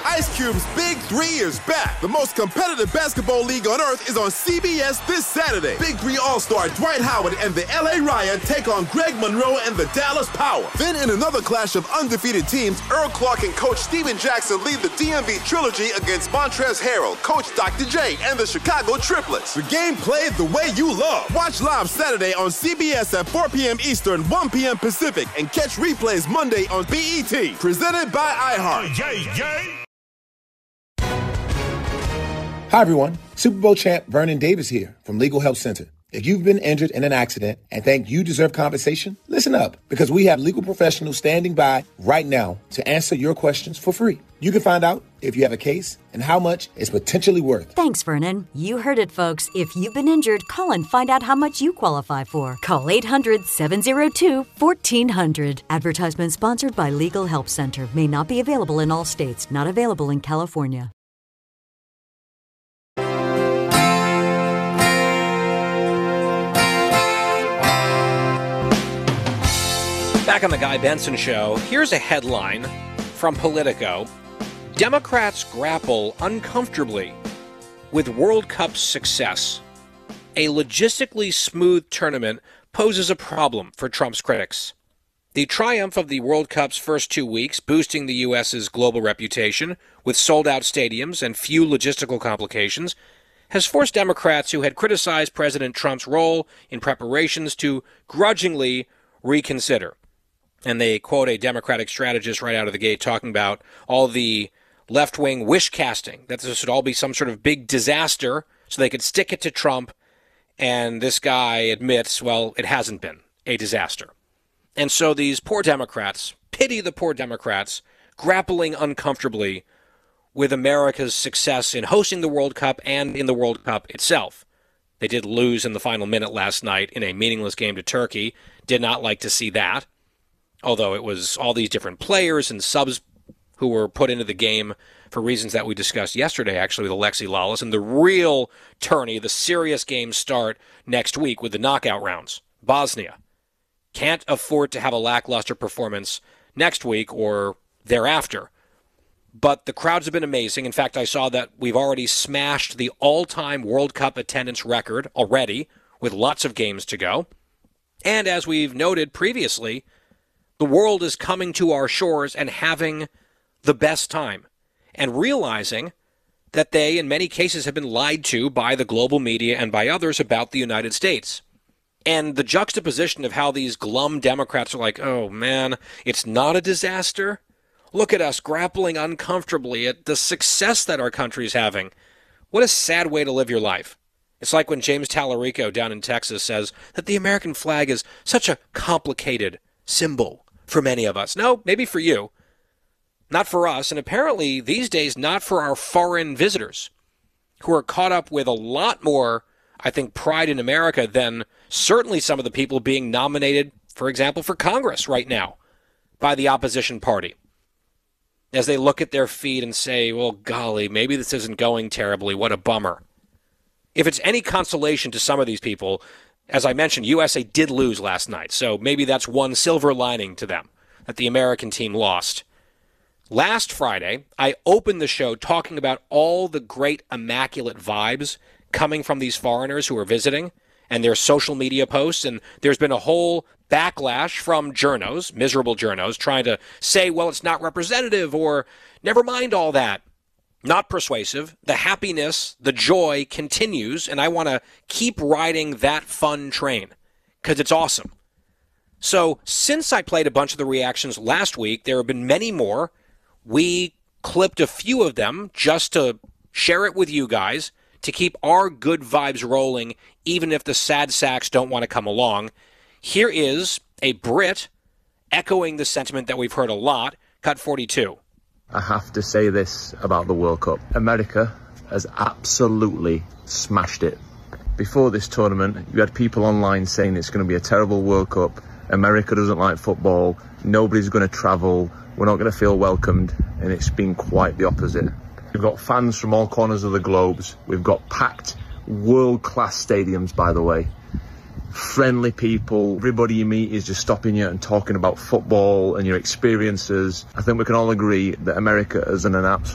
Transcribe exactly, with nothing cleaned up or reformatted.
Ice Cube's Big Three is back. The most competitive basketball league on earth is on C B S this Saturday. Big Three All-Star Dwight Howard and the L A Riot take on Greg Monroe and the Dallas Power. Then in another clash of undefeated teams, Earl Clark and Coach Steven Jackson lead the D M V Trilogy against Montrezl Harrell, Coach Doctor J, and the Chicago Triplets. The game played the way you love. Watch live Saturday on C B S at four p.m. Eastern, one p.m. Pacific, and catch replays Monday on B E T. Presented by iHeart. Yeah, yeah. Hi, everyone. Super Bowl champ Vernon Davis here from Legal Help Center. If you've been injured in an accident and think you deserve compensation, listen up, because we have legal professionals standing by right now to answer your questions for free. You can find out if you have a case and how much it's potentially worth. Thanks, Vernon. You heard it, folks. If you've been injured, call and find out how much you qualify for. Call eight hundred, seven oh two, one four hundred. Advertisement sponsored by Legal Help Center. May not be available in all states. Not available in California. Back on the Guy Benson Show, here's a headline from Politico. Democrats grapple uncomfortably with World Cup success. A logistically smooth tournament poses a problem for Trump's critics. The triumph of the World Cup's first two weeks, boosting the U S's global reputation with sold-out stadiums and few logistical complications, has forced Democrats who had criticized President Trump's role in preparations to grudgingly reconsider. And they quote a Democratic strategist right out of the gate talking about all the left-wing wish casting, that this would all be some sort of big disaster so they could stick it to Trump. And this guy admits, well, it hasn't been a disaster. And so these poor Democrats, pity the poor Democrats, grappling uncomfortably with America's success in hosting the World Cup and in the World Cup itself. They did lose in the final minute last night in a meaningless game to Turkey. Did not like to see that. Although it was all these different players and subs who were put into the game for reasons that we discussed yesterday, actually, with Alexi Lalas. And the real tourney, the serious games start next week with the knockout rounds. Bosnia can't afford to have a lackluster performance next week or thereafter. But the crowds have been amazing. In fact, I saw that we've already smashed the all-time World Cup attendance record already, with lots of games to go. And as we've noted previously, the world is coming to our shores and having the best time and realizing that they, in many cases, have been lied to by the global media and by others about the United States. And the juxtaposition of how these glum Democrats are like, oh, man, it's not a disaster. Look at us grappling uncomfortably at the success that our country is having. What a sad way to live your life. It's like when James Tallarico down in Texas says that the American flag is such a complicated symbol for many of us. No, maybe for you. Not for us, and apparently these days not for our foreign visitors who are caught up with a lot more, I think, pride in America than certainly some of the people being nominated, for example, for Congress right now by the opposition party. As they look at their feed and say, well, golly, maybe this isn't going terribly. What a bummer. If it's any consolation to some of these people, as I mentioned, U S A did lose last night, so maybe that's one silver lining to them, that the American team lost. Last Friday, I opened the show talking about all the great immaculate vibes coming from these foreigners who are visiting and their social media posts, and there's been a whole backlash from journos, miserable journos, trying to say, well, it's not representative, or never mind all that. Not persuasive. The happiness, the joy continues, and I want to keep riding that fun train because it's awesome. So since I played a bunch of the reactions last week, there have been many more. We clipped a few of them just to share it with you guys, to keep our good vibes rolling, even if the sad sacks don't want to come along. Here is a Brit echoing the sentiment that we've heard a lot, cut forty-two. I have to say this about the World Cup. America has absolutely smashed it. Before this tournament, you had people online saying it's going to be a terrible World Cup. America doesn't like football. Nobody's going to travel. We're not going to feel welcomed. And it's been quite the opposite. We've got fans from all corners of the globes. We've got packed world-class stadiums, by the way. Friendly people. Everybody you meet is just stopping you and talking about football and your experiences. I think we can all agree that America is in an absolute